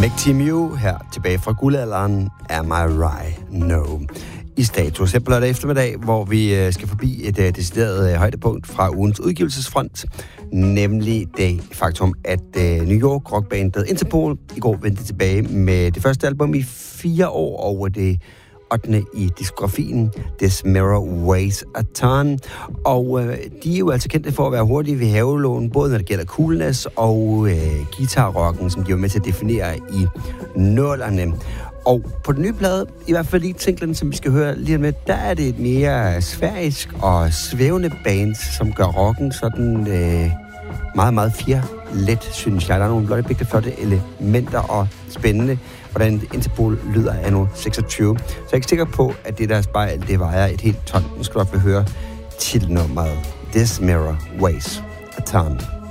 Mew her tilbage fra guldalderen, Am I Right? No. I status her på lørdag eftermiddag, hvor vi skal forbi et decideret højdepunkt fra ugens udgivelsesfront, nemlig det faktum, at New York rockbandet Interpol i går vendte tilbage med det første album i 4 år over det 8. i diskografien, This Mirror Weighs a Ton. Og de er jo altså kendte for at være hurtige ved havelån, både når det gælder coolness og guitarrocken, som de var med til at definere i 00'erne. Og på den nye plade, i hvert fald lige singlen, som vi skal høre lige med, der er det et mere sfærisk og svævende band, som gør rocken sådan meget, meget fjerlet, synes jeg. Der er nogle flotte elementer og spændende, hvordan Interpol lyder af nu 26. Så jeg er ikke sikker på, at det der spejl, det vejer et helt ton. Nu skal du høre titelnummeret This Mirror Weighs a Ton.